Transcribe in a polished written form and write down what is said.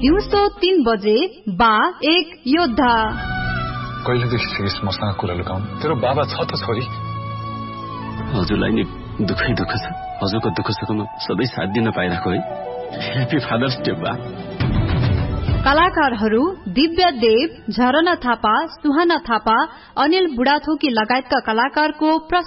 दिउँसो 3 बजे बा एक योद्धा। कहिलेदेखि सिकिस मसँग कुरा लुकाउनु? तेरो बाबा छ त छोरी। हजुरलाई नि दुःखै दुःख छ। हजुरको दुःख सुखमा सधैँ साथ दिन पाइरहेको है। ह्यापी फादर्स डे बा। कलाकारहरू दिव्य देव, झरना थापा, सुहाना थापा, अनिल बुढाथोकी लगायतका कलाकारको